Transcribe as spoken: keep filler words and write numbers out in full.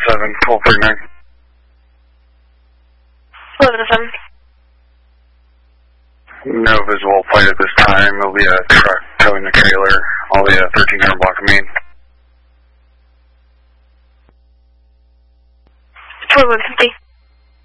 seven, twelve thirty-nine. eleven to seven. No visible plate at this time. There'll be a truck towing the trailer. I'll be at thirteen hundred block of Main. twenty-one fifty.